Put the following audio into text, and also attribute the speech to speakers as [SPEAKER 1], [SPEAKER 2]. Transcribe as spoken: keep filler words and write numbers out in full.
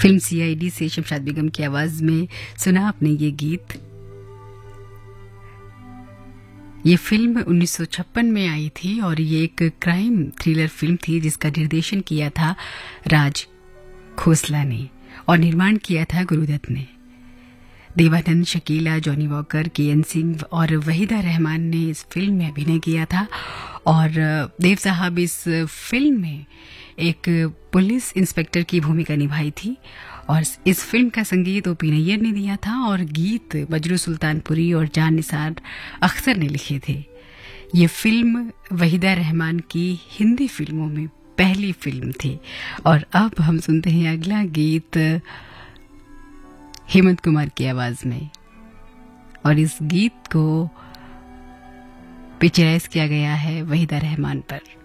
[SPEAKER 1] Film CID से शमशाद बेगम की आवाज में सुना आपने ये गीत। ये फिल्म उन्नीस सौ छप्पन में आई थी और ये एक क्राइम थ्रिलर फिल्म थी जिसका निर्देशन किया था राज खोसला ने और निर्माण किया था गुरुदत्त ने। देवानंद, शकीला, जॉनी वॉकर, के एन सिंह और वहीदा रहमान ने इस फिल्म में अभिनय किया था और देव साहब इस फिल्म में एक पुलिस इंस्पेक्टर की भूमिका निभाई थी और इस फिल्म का संगीत ओपी नैयर ने दिया था और गीत बजरू सुल्तानपुरी और जान निसार अख्तर ने लिखे थे। ये फिल्म वहीदा रहमान की हिंदी फिल्मों में पहली फिल्म थी और अब हम सुनते हैं अगला गीत हेमंत कुमार की आवाज में और इस गीत को पिक्चराइज किया गया है वहीदा रहमान पर।